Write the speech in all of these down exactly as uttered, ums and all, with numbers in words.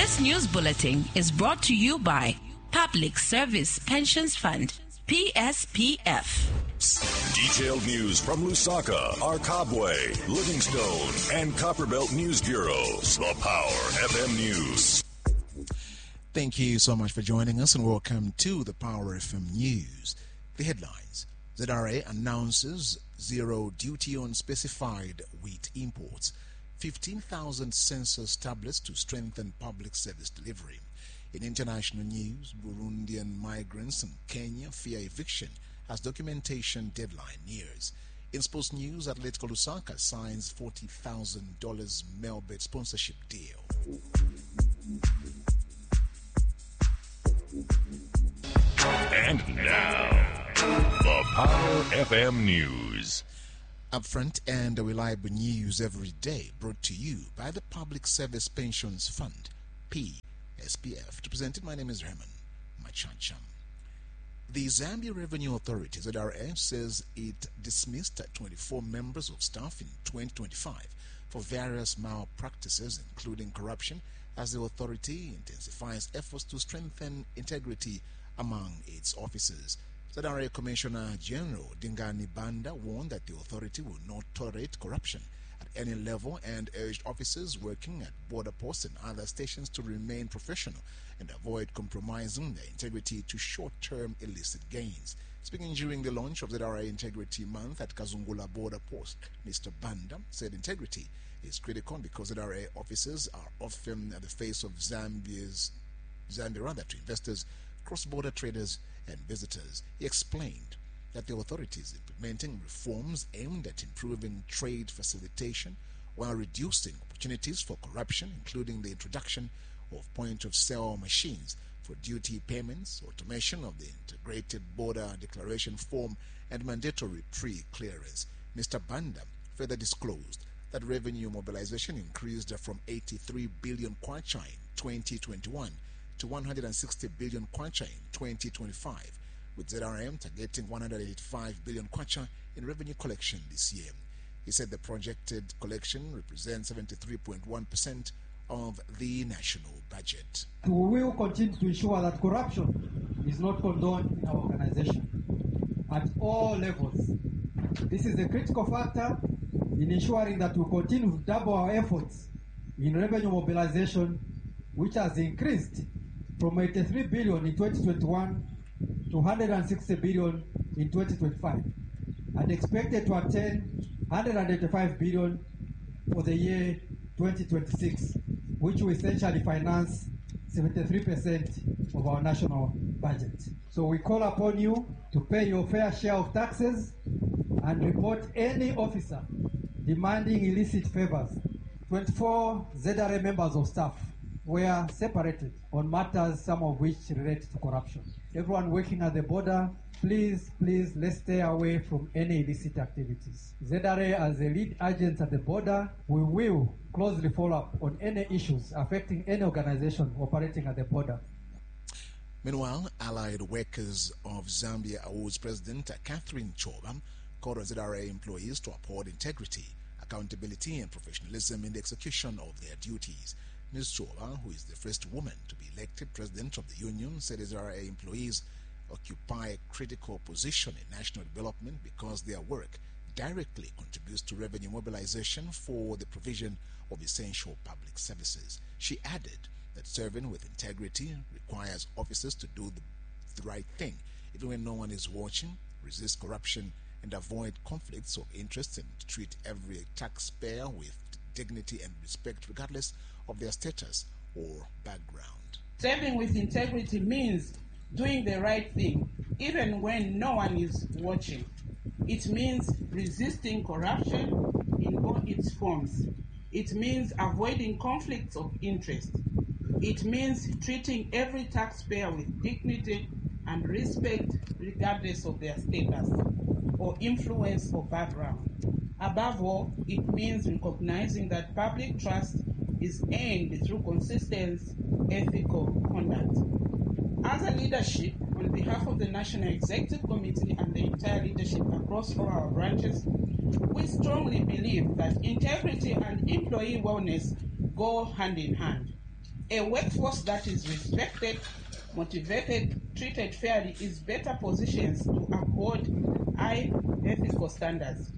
This news bulletin is brought to you by Public Service Pensions Fund, P S P F. Detailed news from Lusaka, Arkabwe, Livingstone, and Copperbelt News Bureaus. The Power F M News. Thank you so much for joining us and welcome to the Power F M News. The headlines. Z R A announces zero duty on specified wheat imports. fifteen thousand census tablets to strengthen public service delivery. In international news, Burundian migrants in Kenya fear eviction as documentation deadline nears. In sports news, Atletico Lusaka signs forty thousand dollars Melbet sponsorship deal. And now, the Power F M News. Upfront and reliable news every day, brought to you by the Public Service Pensions Fund, P S P F. To present it, my name is Raymond Machancham. The Zambia Revenue Authority, Z R A, says it dismissed twenty-four members of staff in twenty twenty-five for various malpractices, including corruption, as the authority intensifies efforts to strengthen integrity among its officers. Z R A Commissioner General Dingani Banda warned that the authority will not tolerate corruption at any level and urged officers working at border posts and other stations to remain professional and avoid compromising their integrity to short-term illicit gains. Speaking during the launch of Z R A Integrity Month at Kazungula Border Post, Mister Banda said integrity is critical because Z R A officers are often at the face of Zambia's Zambia rather to investors, cross-border traders, and visitors. He explained that the authority is implementing reforms aimed at improving trade facilitation while reducing opportunities for corruption, including the introduction of point-of-sale machines for duty payments, automation of the integrated border declaration form, and mandatory pre-clearance. Mister Banda further disclosed that revenue mobilization increased from eighty-three billion kwacha in twenty twenty-one to one hundred sixty billion kwacha in twenty twenty-five, with Z R M targeting one hundred eighty-five billion kwacha in revenue collection this year. He said the projected collection represents seventy-three point one percent of the national budget. We will continue to ensure that corruption is not condoned in our organization at all levels. This is a critical factor in ensuring that we continue to double our efforts in revenue mobilization, which has increased from eighty-three billion in twenty twenty-one to one hundred sixty billion in twenty twenty-five, and expected to attain one hundred eighty-five billion for the year twenty twenty-six, which will essentially finance seventy-three percent of our national budget. So we call upon you to pay your fair share of taxes and report any officer demanding illicit favors. twenty-four Z R A members of staff were separated on matters, some of which relate to corruption. Everyone working at the border, please, please, let's stay away from any illicit activities. Z R A, as a lead agent at the border, we will closely follow up on any issues affecting any organization operating at the border. Meanwhile, Allied Workers of Zambia Awards President Catherine Choba called on Z R A employees to uphold integrity, accountability, and professionalism in the execution of their duties. Miz Choba, who is the first woman to be elected president of the union, said Z R A employees occupy a critical position in national development because their work directly contributes to revenue mobilization for the provision of essential public services. She added that serving with integrity requires officers to do the, the right thing, even when no one is watching, resist corruption, and avoid conflicts of interest, and to treat every taxpayer with dignity and respect regardless of their status or background. Serving with integrity means doing the right thing, even when no one is watching. It means resisting corruption in all its forms. It means avoiding conflicts of interest. It means treating every taxpayer with dignity and respect regardless of their status or influence or background. Above all, it means recognizing that public trust is earned through consistent ethical conduct. As a leadership, on behalf of the National Executive Committee and the entire leadership across all our branches, we strongly believe that integrity and employee wellness go hand in hand. A workforce that is respected, motivated, treated fairly is better positioned to uphold high ethical standards.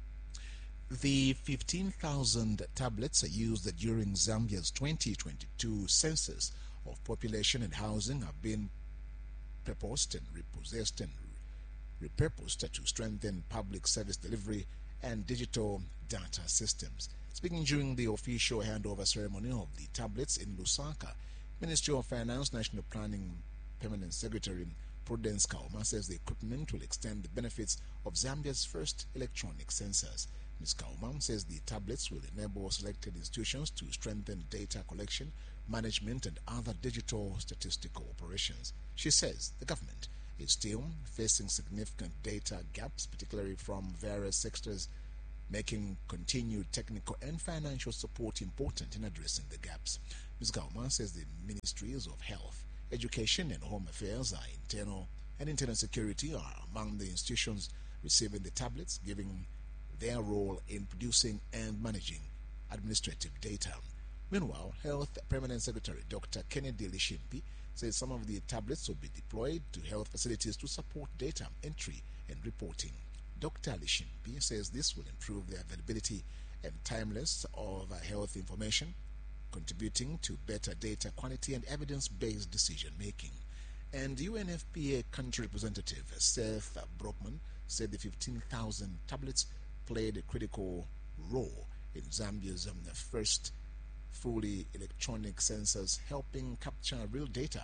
The fifteen thousand tablets used during Zambia's twenty twenty-two census of population and housing have been purposed and repossessed and repurposed to strengthen public service delivery and digital data systems. Speaking during the official handover ceremony of the tablets in Lusaka, Ministry of Finance National Planning Permanent Secretary Prudence Kauma says the equipment will extend the benefits of Zambia's first electronic census. Miz Kauma says the tablets will enable selected institutions to strengthen data collection, management, and other digital statistical operations. She says the government is still facing significant data gaps, particularly from various sectors, making continued technical and financial support important in addressing the gaps. Miz Kauma says the Ministries of Health, Education, and Home Affairs, are internal and internal security are among the institutions receiving the tablets, giving their role in producing and managing administrative data. Meanwhile, Health Permanent Secretary Doctor Kennedy Lishimpi says some of the tablets will be deployed to health facilities to support data entry and reporting. Doctor Lishimpi says this will improve the availability and timeliness of health information, contributing to better data quality and evidence-based decision-making. And U N F P A country representative Seth Brockman said the fifteen thousand tablets played a critical role in Zambia's um, first fully electronic census, helping capture real data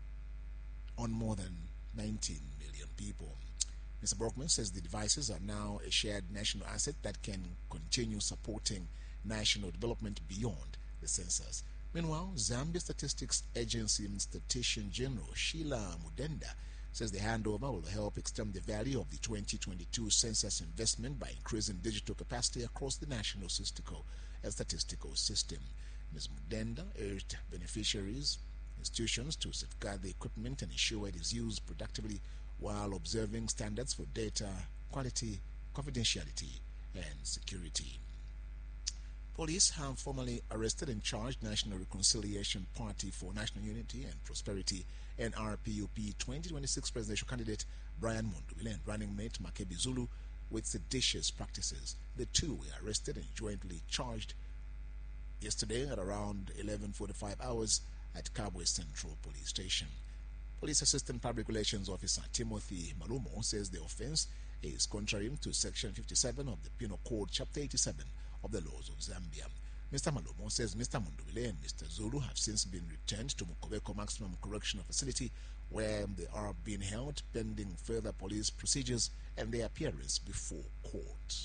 on more than nineteen million people. Mister Brockman says the devices are now a shared national asset that can continue supporting national development beyond the census. Meanwhile, Zambia Statistics Agency Statistician General Sheila Mudenda says the handover will help extend the value of the twenty twenty-two census investment by increasing digital capacity across the national statistical and statistical system. Miz Mudenda urged beneficiaries, institutions to safeguard the equipment and ensure it is used productively while observing standards for data quality, confidentiality, and security. Police have formally arrested and charged National Reconciliation Party for National Unity and Prosperity N R P U P twenty twenty-six presidential candidate Brian Mundubile and running mate Makebi Zulu with seditious practices. The two were arrested and jointly charged yesterday at around eleven forty-five hours at Kabwe Central Police Station. Police Assistant Public Relations Officer Timothy Malumo says the offense is contrary to Section fifty-seven of the Penal Code, Chapter eighty-seven of the laws of Zambia. Mister Malumo says Mister Mundubile and Mister Zulu have since been returned to Mukobeko Maximum Correctional Facility, where they are being held pending further police procedures and their appearance before court.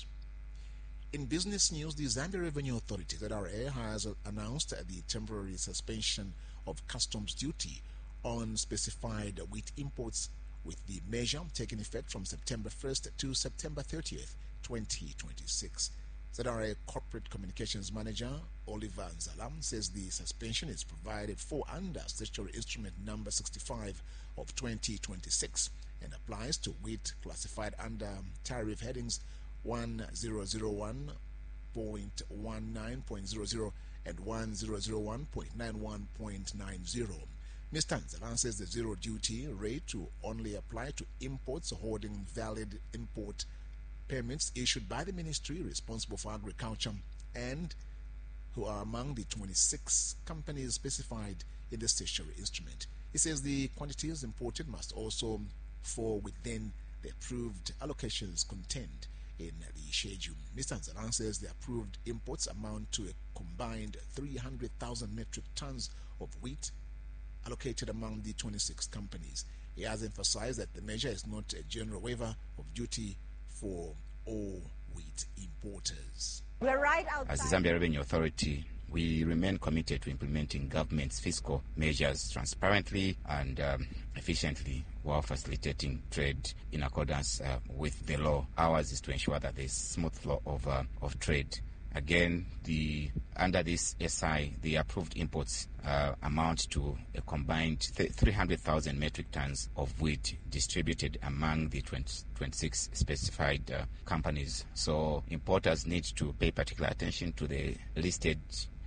In business news, the Zambia Revenue Authority, Z R A, has announced the temporary suspension of customs duty on specified wheat imports, with the measure taking effect from September first to September thirtieth, twenty twenty-six. Z R A Corporate Communications Manager Oliver Nzalam says the suspension is provided for under Statutory Instrument Number sixty-five of twenty twenty-six and applies to wheat classified under tariff headings one thousand one point nineteen point zero zero and one thousand one point ninety-one point ninety. Mister Nzalam says the zero duty rate will only apply to imports holding valid import permits issued by the ministry responsible for agriculture and who are among the twenty-six companies specified in the statutory instrument. He says the quantities imported must also fall within the approved allocations contained in the schedule. Mister Nzalam says the approved imports amount to a combined three hundred thousand metric tons of wheat allocated among the twenty-six companies. He has emphasized that the measure is not a general waiver of duty for all wheat importers. We're right outside. As the Zambia Revenue Authority, we remain committed to implementing government's fiscal measures transparently and um, efficiently while facilitating trade in accordance uh, with the law. Ours is to ensure that there's smooth flow of, uh, of trade. Again, the under this S I, the approved imports uh, amount to a combined th- three hundred thousand metric tons of wheat distributed among the twenty, twenty-six specified uh, companies. So importers need to pay particular attention to the listed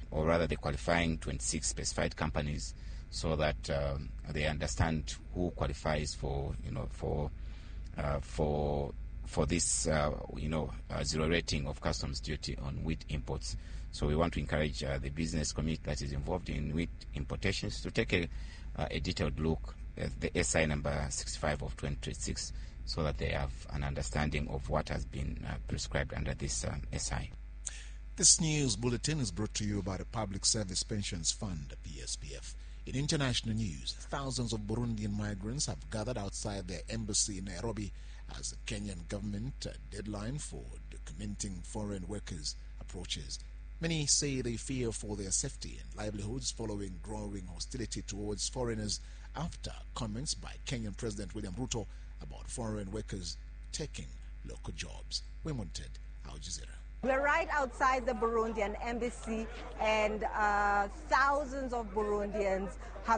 or rather the qualifying twenty-six specified companies, so that um, they understand who qualifies for, you know, for uh, for for this, uh, you know, uh, zero rating of customs duty on wheat imports. So we want to encourage uh, the business community that is involved in wheat importations to take a, uh, a detailed look at the S I number sixty-five of twenty twenty-six, so that they have an understanding of what has been uh, prescribed under this um, S I. This news bulletin is brought to you by the Public Service Pensions Fund, P S P F. In international news, thousands of Burundian migrants have gathered outside their embassy in Nairobi as the Kenyan government uh, deadline for documenting foreign workers approaches. Many say they fear for their safety and livelihoods following growing hostility towards foreigners after comments by Kenyan President William Ruto about foreign workers taking local jobs. We wanted Al Jazeera. We're right outside the Burundian embassy, and uh, thousands of Burundians have